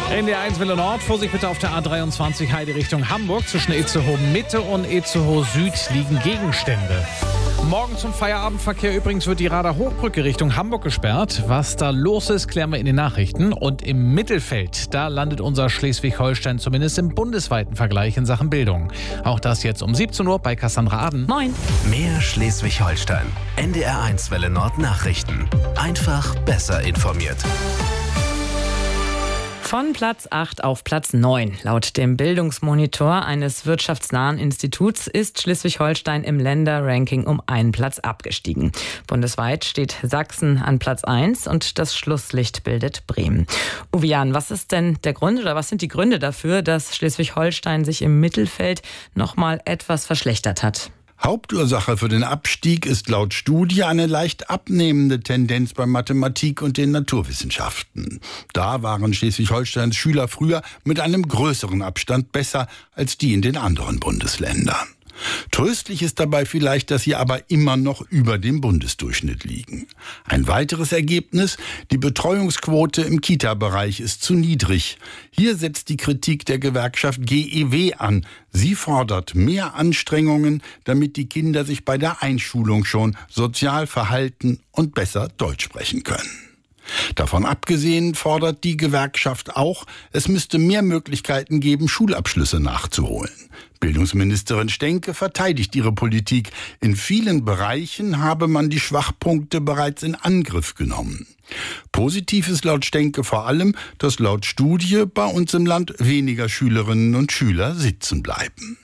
NDR1 Welle Nord, Vorsicht bitte auf der A23 Heide Richtung Hamburg. Zwischen Itzehoe Mitte und Itzehoe Süd liegen Gegenstände. Morgen zum Feierabendverkehr übrigens wird die Rader Hochbrücke Richtung Hamburg gesperrt. Was da los ist, klären wir in den Nachrichten. Und im Mittelfeld, da landet unser Schleswig-Holstein zumindest im bundesweiten Vergleich in Sachen Bildung. Auch das jetzt um 17 Uhr bei Cassandra Aden. Moin. Mehr Schleswig-Holstein. NDR1 Welle Nord Nachrichten. Einfach besser informiert. Von Platz 8 auf Platz 9. Laut dem Bildungsmonitor eines wirtschaftsnahen Instituts ist Schleswig-Holstein im Länderranking um einen Platz abgestiegen. Bundesweit steht Sachsen an Platz 1 und das Schlusslicht bildet Bremen. Uwe Jan, was ist denn der Grund oder was sind die Gründe dafür, dass Schleswig-Holstein sich im Mittelfeld noch mal etwas verschlechtert hat? Hauptursache für den Abstieg ist laut Studie eine leicht abnehmende Tendenz bei Mathematik und den Naturwissenschaften. Da waren Schleswig-Holsteins Schüler früher mit einem größeren Abstand besser als die in den anderen Bundesländern. Tröstlich ist dabei vielleicht, dass sie aber immer noch über dem Bundesdurchschnitt liegen. Ein weiteres Ergebnis: die Betreuungsquote im Kita-Bereich ist zu niedrig. Hier setzt die Kritik der Gewerkschaft GEW an. Sie fordert mehr Anstrengungen, damit die Kinder sich bei der Einschulung schon sozial verhalten und besser Deutsch sprechen können. Davon abgesehen fordert die Gewerkschaft auch, es müsste mehr Möglichkeiten geben, Schulabschlüsse nachzuholen. Bildungsministerin Stenke verteidigt ihre Politik. In vielen Bereichen habe man die Schwachpunkte bereits in Angriff genommen. Positiv ist laut Stenke vor allem, dass laut Studie bei uns im Land weniger Schülerinnen und Schüler sitzen bleiben.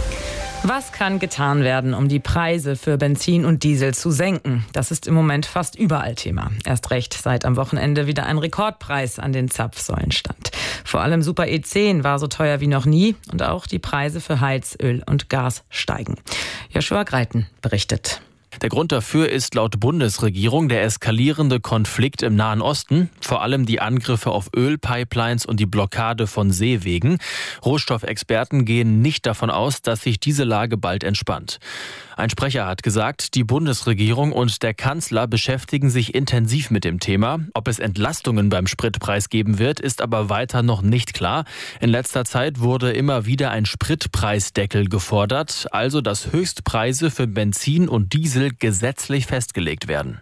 Was kann getan werden, um die Preise für Benzin und Diesel zu senken? Das ist im Moment fast überall Thema. Erst recht, seit am Wochenende wieder ein Rekordpreis an den Zapfsäulen stand. Vor allem Super E10 war so teuer wie noch nie und auch die Preise für Heizöl und Gas steigen. Joshua Greiten berichtet. Der Grund dafür ist laut Bundesregierung der eskalierende Konflikt im Nahen Osten, vor allem die Angriffe auf Ölpipelines und die Blockade von Seewegen. Rohstoffexperten gehen nicht davon aus, dass sich diese Lage bald entspannt. Ein Sprecher hat gesagt, die Bundesregierung und der Kanzler beschäftigen sich intensiv mit dem Thema. Ob es Entlastungen beim Spritpreis geben wird, ist aber weiter noch nicht klar. In letzter Zeit wurde immer wieder ein Spritpreisdeckel gefordert, also dass Höchstpreise für Benzin und Diesel gesetzlich festgelegt werden.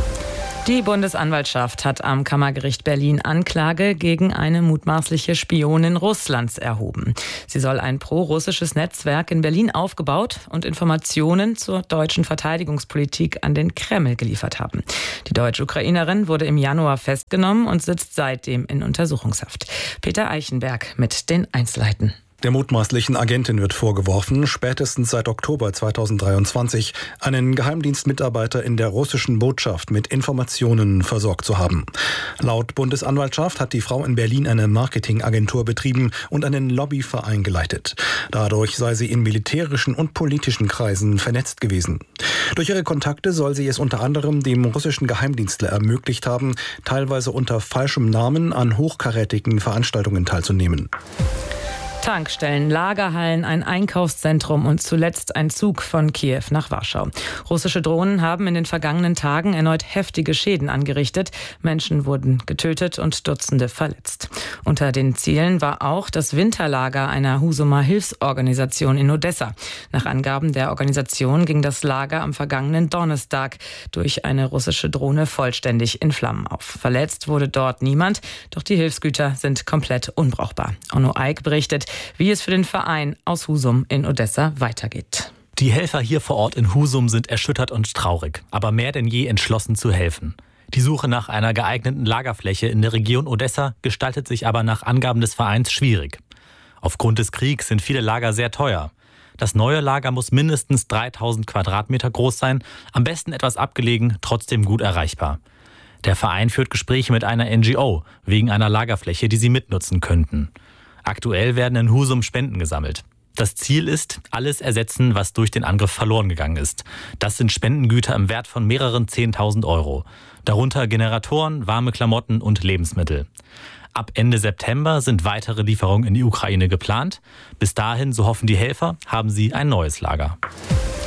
Die Bundesanwaltschaft hat am Kammergericht Berlin Anklage gegen eine mutmaßliche Spionin Russlands erhoben. Sie soll ein pro-russisches Netzwerk in Berlin aufgebaut und Informationen zur deutschen Verteidigungspolitik an den Kreml geliefert haben. Die Deutsch-Ukrainerin wurde im Januar festgenommen und sitzt seitdem in Untersuchungshaft. Peter Eichenberg mit den Einzelheiten. Der mutmaßlichen Agentin wird vorgeworfen, spätestens seit Oktober 2023 einen Geheimdienstmitarbeiter in der russischen Botschaft mit Informationen versorgt zu haben. Laut Bundesanwaltschaft hat die Frau in Berlin eine Marketingagentur betrieben und einen Lobbyverein geleitet. Dadurch sei sie in militärischen und politischen Kreisen vernetzt gewesen. Durch ihre Kontakte soll sie es unter anderem dem russischen Geheimdienstler ermöglicht haben, teilweise unter falschem Namen an hochkarätigen Veranstaltungen teilzunehmen. Tankstellen, Lagerhallen, ein Einkaufszentrum und zuletzt ein Zug von Kiew nach Warschau. Russische Drohnen haben in den vergangenen Tagen erneut heftige Schäden angerichtet. Menschen wurden getötet und Dutzende verletzt. Unter den Zielen war auch das Winterlager einer Husumer Hilfsorganisation in Odessa. Nach Angaben der Organisation ging das Lager am vergangenen Donnerstag durch eine russische Drohne vollständig in Flammen auf. Verletzt wurde dort niemand, doch die Hilfsgüter sind komplett unbrauchbar. Onno Eick berichtet, wie es für den Verein aus Husum in Odessa weitergeht. Die Helfer hier vor Ort in Husum sind erschüttert und traurig, aber mehr denn je entschlossen zu helfen. Die Suche nach einer geeigneten Lagerfläche in der Region Odessa gestaltet sich aber nach Angaben des Vereins schwierig. Aufgrund des Kriegs sind viele Lager sehr teuer. Das neue Lager muss mindestens 3000 Quadratmeter groß sein, am besten etwas abgelegen, trotzdem gut erreichbar. Der Verein führt Gespräche mit einer NGO wegen einer Lagerfläche, die sie mitnutzen könnten. Aktuell werden in Husum Spenden gesammelt. Das Ziel ist, alles ersetzen, was durch den Angriff verloren gegangen ist. Das sind Spendengüter im Wert von mehreren 10.000 Euro. Darunter Generatoren, warme Klamotten und Lebensmittel. Ab Ende September sind weitere Lieferungen in die Ukraine geplant. Bis dahin, so hoffen die Helfer, haben sie ein neues Lager.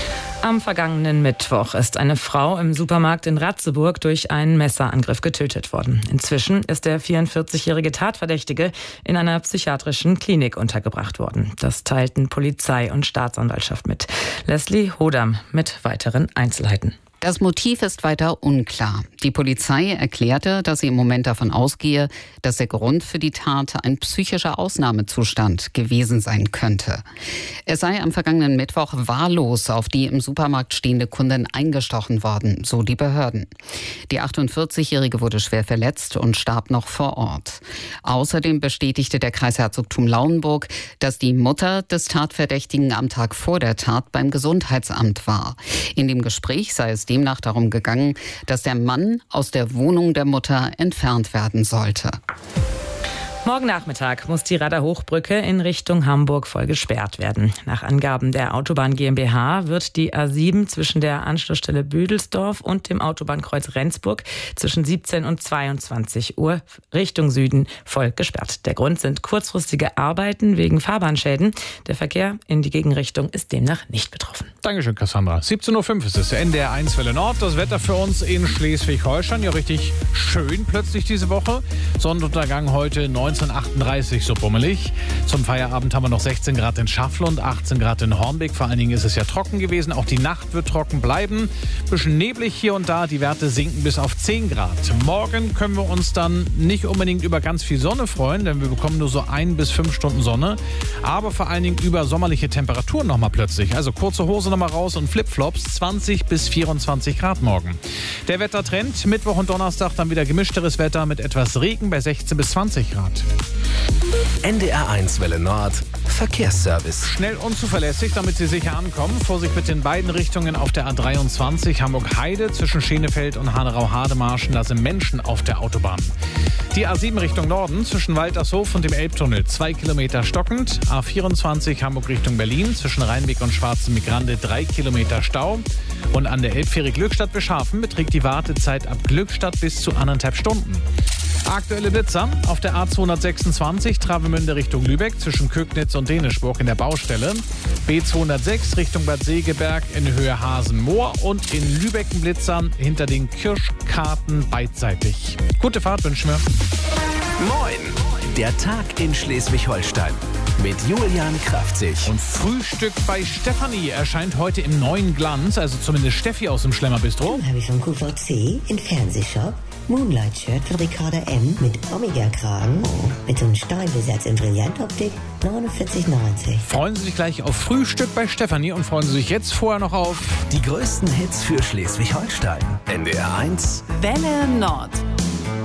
Am vergangenen Mittwoch ist eine Frau im Supermarkt in Ratzeburg durch einen Messerangriff getötet worden. Inzwischen ist der 44-jährige Tatverdächtige in einer psychiatrischen Klinik untergebracht worden. Das teilten Polizei und Staatsanwaltschaft mit. Leslie Hodam mit weiteren Einzelheiten. Das Motiv ist weiter unklar. Die Polizei erklärte, dass sie im Moment davon ausgehe, dass der Grund für die Tat ein psychischer Ausnahmezustand gewesen sein könnte. Es sei am vergangenen Mittwoch wahllos auf die im Supermarkt stehende Kundin eingestochen worden, so die Behörden. Die 48-Jährige wurde schwer verletzt und starb noch vor Ort. Außerdem bestätigte der Kreisherzogtum Lauenburg, dass die Mutter des Tatverdächtigen am Tag vor der Tat beim Gesundheitsamt war. In dem Gespräch sei es demnach darum gegangen, dass der Mann aus der Wohnung der Mutter entfernt werden sollte. Morgen Nachmittag muss die Rader-Hochbrücke in Richtung Hamburg voll gesperrt werden. Nach Angaben der Autobahn GmbH wird die A7 zwischen der Anschlussstelle Büdelsdorf und dem Autobahnkreuz Rendsburg zwischen 17 und 22 Uhr Richtung Süden voll gesperrt. Der Grund sind kurzfristige Arbeiten wegen Fahrbahnschäden. Der Verkehr in die Gegenrichtung ist demnach nicht betroffen. Dankeschön, Cassandra. 17.05 Uhr ist es, NDR 1 Welle Nord. Das Wetter für uns in Schleswig-Holstein. Ja, richtig schön plötzlich diese Woche. Sonnenuntergang heute 1938, so bummelig. Zum Feierabend haben wir noch 16 Grad in Schafflund, 18 Grad in Hornbeck. Vor allen Dingen ist es ja trocken gewesen. Auch die Nacht wird trocken bleiben. Bisschen neblig hier und da. Die Werte sinken bis auf 10 Grad. Morgen können wir uns dann nicht unbedingt über ganz viel Sonne freuen, denn wir bekommen nur so 1 bis 5 Stunden Sonne. Aber vor allen Dingen über sommerliche Temperaturen nochmal plötzlich. Also kurze Hose nochmal raus und Flipflops. 20 bis 24 Grad morgen. Der Wettertrend. Mittwoch und Donnerstag dann wieder gemischteres Wetter mit etwas Regen bei 16 bis 20 Grad. NDR 1 Welle Nord. Verkehrsservice. Schnell und zuverlässig, damit Sie sicher ankommen. Vorsicht mit den beiden Richtungen auf der A23 Hamburg-Heide zwischen Schenefeld und Hanau-Hademarschen. Da sind Menschen auf der Autobahn. Die A7 Richtung Norden zwischen Waltershof und dem Elbtunnel 2 Kilometer stockend. A24 Hamburg Richtung Berlin zwischen Rheinweg und Schwarzen Migrande 3 Kilometer Stau. Und an der Elbfähre Glückstadt-Beschafen beträgt die Wartezeit ab Glückstadt bis zu 1,5 Stunden. Aktuelle Blitzer auf der A226 Travemünde Richtung Lübeck zwischen Kögnitz und Dänischburg in der Baustelle. B206 Richtung Bad Segeberg in Höhe Hasenmoor und in Lübeck ein Blitzer hinter den Kirschkarten beidseitig. Gute Fahrt wünschen wir. Moin! Der Tag in Schleswig-Holstein mit Julian Kraftzig. Und Frühstück bei Stefanie erscheint heute im neuen Glanz, also zumindest Steffi aus dem Schlemmerbistro. Dann habe ich vom QVC in Fernsehshop Moonlight-Shirt von Ricarda M. mit Omega-Kragen, mit so einem Steinbesatz in Brillantoptik, 49,90. Freuen Sie sich gleich auf Frühstück bei Stefanie und freuen Sie sich jetzt vorher noch auf die größten Hits für Schleswig-Holstein. NDR 1 Welle Nord.